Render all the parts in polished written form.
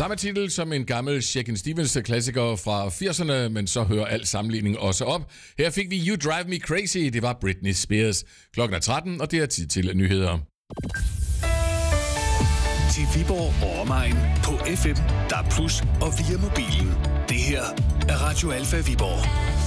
Samme titel som en gammel Shakin' Stevens-klassiker fra 80'erne, men så hører al sammenligning også op. Her fik vi You Drive Me Crazy, det var Britney Spears. Klokken er 13, og det er tid til nyheder. Til Viborg og omegn på FM, DAB+ og via mobilen. Det her er Radio Alfa Viborg.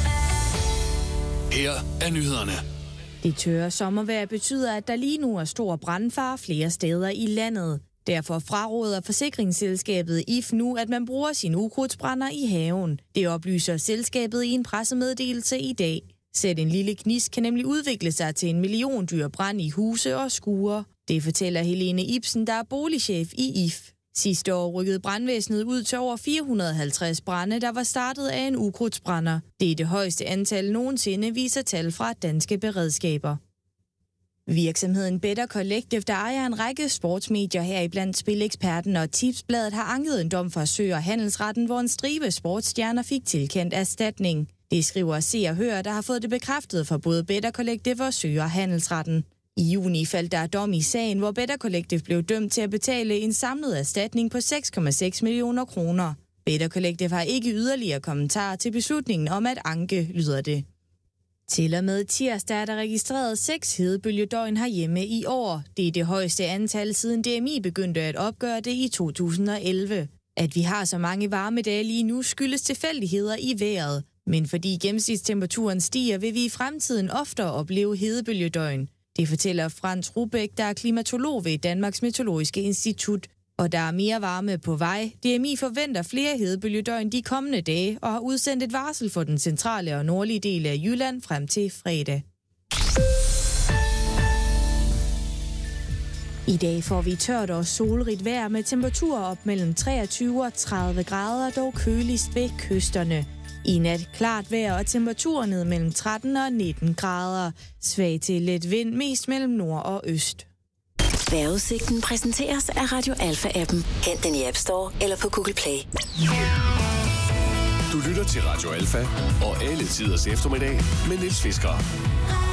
Her er nyhederne. Det tørre sommervejr betyder, at der lige nu er stor brandfare flere steder i landet. Derfor fraråder forsikringsselskabet IF nu, at man bruger sine ukrudtsbrænder i haven. Det oplyser selskabet i en pressemeddelelse i dag. Selv en lille gnist kan nemlig udvikle sig til en milliondyr brand i huse og skure. Det fortæller Helene Ibsen, der er boligchef i IF. Sidste år rykkede brandvæsenet ud til over 450 brande, der var startet af en ukrudtsbrænder. Det er det højeste antal nogensinde, viser tal fra danske beredskaber. Virksomheden Better Collective, der ejer en række sportsmedier heriblandt Spileksperten og Tipsbladet, har anket en dom fra Sø- og Handelsretten, hvor en stribe sportsstjerner fik tilkendt erstatning. Det skriver Se og Hør, der har fået det bekræftet fra både Better Collective og Sø- og Handelsretten. I juni faldt der dom i sagen, hvor Better Collective blev dømt til at betale en samlet erstatning på 6,6 millioner kroner. Better Collective har ikke yderligere kommentarer til beslutningen om at anke, lyder det. Til og med tirsdag er der registreret 6 hedebølgedøgn herhjemme i år. Det er det højeste antal siden DMI begyndte at opgøre det i 2011. At vi har så mange varmedage lige nu skyldes tilfældigheder i vejret. Men fordi gennemsnitstemperaturen stiger, vil vi i fremtiden oftere opleve hedebølgedøgn. Det fortæller Frans Rubæk, der er klimatolog ved Danmarks Meteorologiske Institut. Og der er mere varme på vej. DMI forventer flere hedebølgedøgn de kommende dage og har udsendt et varsel for den centrale og nordlige del af Jylland frem til fredag. I dag får vi tørt og solrigt vejr med temperaturer op mellem 23 og 30 grader, dog køligst ved kysterne. I nat klart vejr og temperaturer ned mellem 13 og 19 grader. Svag til let vind, mest mellem nord og øst. Vejrudsigten præsenteres af Radio Alfa-appen. Hent den i App Store eller på Google Play. Du lytter til Radio Alfa og alle tiders eftermiddag med Niels Fisker.